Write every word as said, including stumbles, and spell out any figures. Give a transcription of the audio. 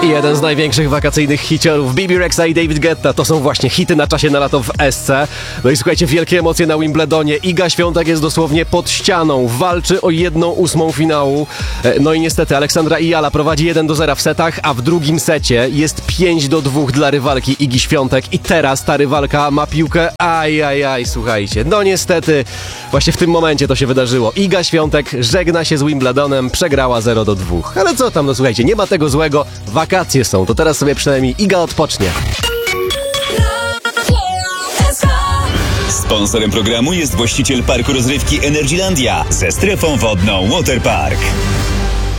Jeden z największych wakacyjnych hiciorów, Bibi Rexa i David Guetta, to są właśnie hity na czasie na lato w S C. No i słuchajcie, wielkie emocje na Wimbledonie. Iga Świątek jest dosłownie pod ścianą, walczy o jedną ósmą finału. No i niestety Aleksandra Ijala prowadzi jeden do zera w setach, a w drugim secie jest pięć do dwóch dla rywalki Igi Świątek i teraz ta rywalka ma piłkę, aj, aj, aj, słuchajcie. No niestety, właśnie w tym momencie to się wydarzyło. Iga Świątek żegna się z Wimbledonem, przegrała zero do dwóch. Ale co tam, no słuchajcie, nie ma tego złego, wakacje są, to teraz sobie przynajmniej Iga odpocznie. Sponsorem programu jest właściciel parku rozrywki Energylandia ze strefą wodną Waterpark.